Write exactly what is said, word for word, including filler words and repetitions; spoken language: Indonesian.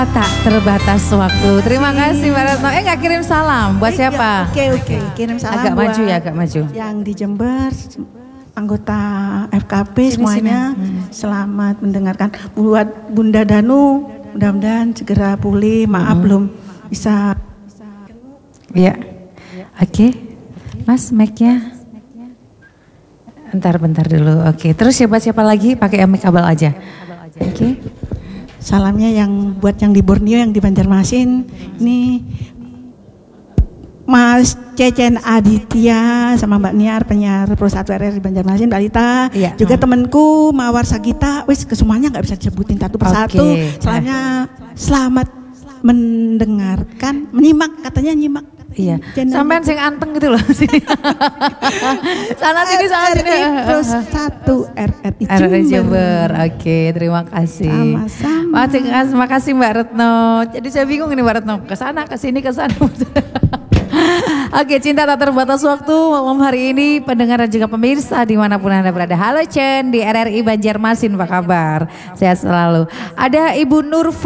Tak terbatas waktu. Terima kasih Mbak Retno. Eh nggak kirim salam buat siapa? Oke oke, kirim salam agak buat maju ya, agak maju. Yang di Jember, anggota F K P Sini, semuanya sini. Hmm. selamat mendengarkan. Buat Bunda Danu, mudah-mudahan segera pulih. Maaf hmm. belum bisa. Iya. Oke, okay. Mas mic-nya. Bentar, bentar dulu. Oke, okay. Terus siapa-siapa lagi pakai mic kabel aja. Oke. Okay. Salamnya yang buat yang di Borneo, yang di Banjarmasin, ini Mas Cecen Aditya sama Mbak Niar, penyiar Pro satu R R di Banjarmasin, Mbak Lita, ya. Juga temanku Mawar Sagita, wis kesemuanya nggak bisa disebutin satu persatu. Okay. Salamnya selamat mendengarkan, menyimak, katanya nyimak. Iya, sampean sing anteng gitu loh. Sana sini, sana sini. Pro satu R R I R R I Jember. Oke, terima kasih. Sama-sama. Terima kasih Mbak Retno. Jadi saya bingung ini Mbak Retno, ke sana, ke sini, ke sana. Oke, cinta tak terbatas waktu malam hari ini, pendengar dan juga pemirsa dimanapun Anda berada. Halo Chen di R R I Banjarmasin, apa kabar? Sehat selalu. Ada Ibu Nur